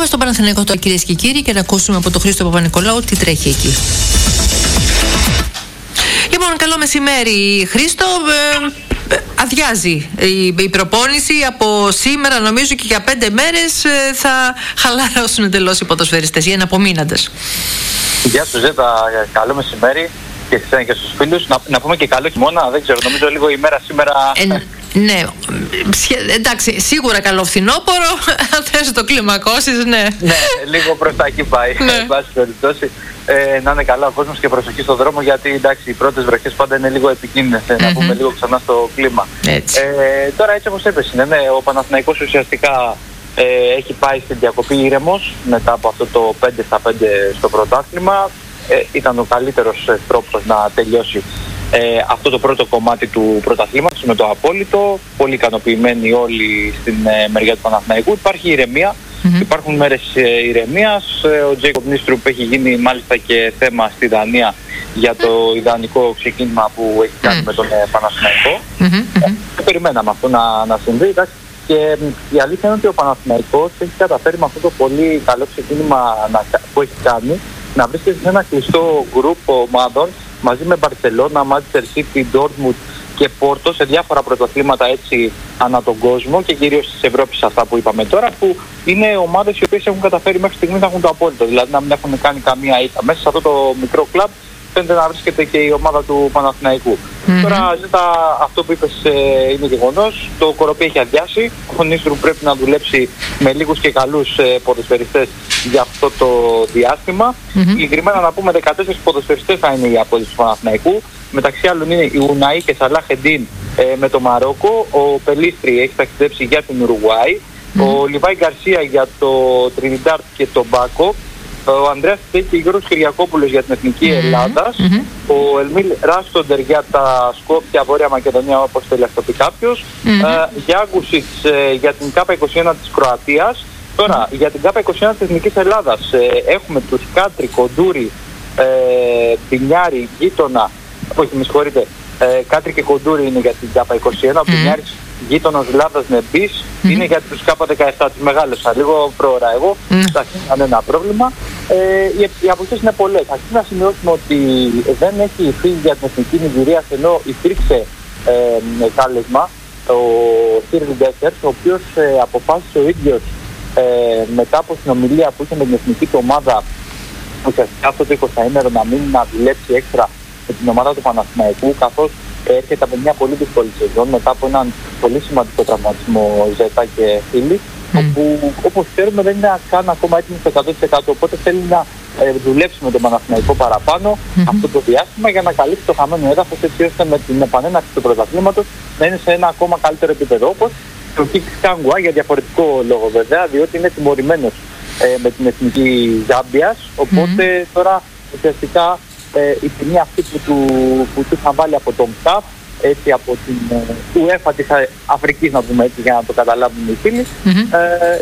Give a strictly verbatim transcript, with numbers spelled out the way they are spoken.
πάμε στον Παναθηναϊκό τώρα, κυρίες και κύριοι, και να ακούσουμε από τον Χρήστο Παπα-Νικολάου τι τρέχει εκεί. Λοιπόν, καλό μεσημέρι, Χρήστο. Ε, αδειάζει η, η προπόνηση από σήμερα, νομίζω, και για πέντε μέρες ε, θα χαλαρώσουν εντελώς οι ποδοσφαιριστές, οι εναπομείναντες. Γεια σου Ζέτα, καλό μεσημέρι και σε εσένα και στους φίλους. Να, να πούμε και καλό χειμώνα, δεν ξέρω, νομίζω λίγο η μέρα σήμερα... Ε, ναι, εντάξει, σίγουρα καλό φθινόπωρο, αν θες το κλιμακώσεις, ναι. Ναι, λίγο προς τα εκεί πάει, ναι. εν πάση περιπτώσει. Ε, να είναι καλά ο κόσμος και προσοχή στον δρόμο, γιατί εντάξει, οι πρώτες βροχές πάντα είναι λίγο επικίνδυνες, mm-hmm. να πούμε λίγο ξανά στο κλίμα. Έτσι. Ε, τώρα έτσι όπως έπεσε, ναι, ναι, ο Παναθηναϊκός ουσιαστικά ε, έχει πάει στην διακοπή ήρεμος μετά από αυτό το πέντε στα πέντε στο πρωτάθλημα. Ε, ήταν ο καλύτερος ε, τρόπος να τελειώσει ε, αυτό το πρώτο κομμάτι του πρωταθλήματος με το απόλυτο. Πολύ ικανοποιημένοι όλοι στην ε, μεριά του Παναθηναϊκού. Υπάρχει ηρεμία. Mm-hmm. Υπάρχουν μέρες ε, ηρεμίας. Ε, ο Τζέικοπ Νίστρουπ έχει γίνει μάλιστα και θέμα στη Δανία για το ιδανικό ξεκίνημα που έχει κάνει mm-hmm. με τον ε, Παναθηναϊκό. Mm-hmm. Ε, περιμέναμε αυτό να, να συμβεί. Εντάξει. Και ε, η αλήθεια είναι ότι ο Παναθηναϊκός έχει καταφέρει με αυτό το πολύ καλό ξεκίνημα να, που έχει κάνει να βρίσκεται σε ένα κλειστό γκρουπ ομάδων μαζί με Μπαρσελόνα, Manchester City, Dortmund και Πόρτο σε διάφορα πρωταθλήματα έτσι ανά τον κόσμο και κυρίως της Ευρώπης, αυτά που είπαμε τώρα, που είναι ομάδες οι οποίες έχουν καταφέρει μέχρι στιγμή να έχουν το απόλυτο, δηλαδή να μην έχουν κάνει καμία ήττα. Μέσα σε αυτό το μικρό κλαμπ φαίνεται να βρίσκεται και η ομάδα του Παναθηναϊκού. Mm-hmm. Τώρα ζητά, αυτό που είπες ε, είναι γεγονός, το κοροπή έχει αδειάσει, ο Νίστρου πρέπει να δουλέψει με λίγους και καλούς ε, ποδοσφαιριστές για αυτό το διάστημα. Mm-hmm. Συγκεκριμένα να πούμε δεκατέσσερις ποδοσφαιριστές θα είναι η απόδειξη του Παναθηναϊκού. Μεταξύ άλλων είναι η Ουναή και Σαλάχ Εντίν ε, με το Μαρόκο, ο Πελίστρι έχει ταξιδέψει για την Ουρουγουάη, mm-hmm. ο Λιβάη Γκαρσία για το Τρινιντάρτ και το Μπάκο, ο Ανδρέας Τέκη και ο Γιώργος Κυριακόπουλος για την Εθνική mm-hmm. Ελλάδας, mm-hmm. ο Ελμίλ Ράστοντερ για τα Σκόπια, Βόρεια Μακεδονία, όπως θέλει αυτό πει κάποιος, mm-hmm. ε, Γιάγκουσιτς ε, για την Κάπα είκοσι ένα της Κροατίας. Τώρα, mm-hmm. για την Κάπα είκοσι ένα της Εθνικής Ελλάδας ε, έχουμε τους Κάτρι, Κοντούρι, ε, Πινιάρη, Γείτονα, όχι με συγχωρείτε, ε, Κάτρι και Κοντούρι είναι για την Κάπα είκοσι ένα, mm-hmm. ο Πινιάρης γείτονας Λάδας Νεμπής mm-hmm. είναι για τους Κάπα δεκαεπτά, τις μεγάλωσα λίγο πρόωρα εγώ, mm-hmm. θα είναι ένα πρόβλημα. Ε, οι, οι αποχές είναι πολλές. Αρχίζει να σημειώσουμε ότι δεν έχει φύγει για την εθνική Νιγηρία, ενώ υπήρξε ε, κάλεσμα ο Σίριλ Ντέσσερς, ο οποίος ε, αποφάσισε ο ίδιος ε, μετά από συνομιλία που είχε με την εθνική του ομάδα ουσιαστικά αυτό το εικοσαήμερο να μην να δουλέψει έξτρα με την ομάδα του Παναθηναϊκού, καθώς έρχεται από μια πολύ δύσκολη σεζόν μετά από έναν πολύ σημαντικό τραυματισμό Ζέτα και φίλοι, mm. όπου όπως ξέρουμε δεν είναι καν ακόμα έτοιμο στο εκατό τοις εκατό, οπότε θέλει να ε, δουλέψει με τον Παναθηναϊκό παραπάνω mm-hmm. αυτό το διάστημα για να καλύψει το χαμένο έδαφος, έτσι ώστε με την επανέναρξη του πρωταθλήματος να είναι σε ένα ακόμα καλύτερο επίπεδο, όπως το Κικ Κάγκουα, για διαφορετικό λόγο βέβαια, διότι είναι τιμωρημένος ε, με την εθνική Ζάμπιας, οπότε mm-hmm. τώρα ουσιαστικά ε, η ποινή αυτή που του, που του είχαν βάλει από τον ΚΑΦ, έτσι από την UEFA της Αφρικής, να πούμε έτσι για να το καταλάβουν οι φίλοι, mm-hmm. ε,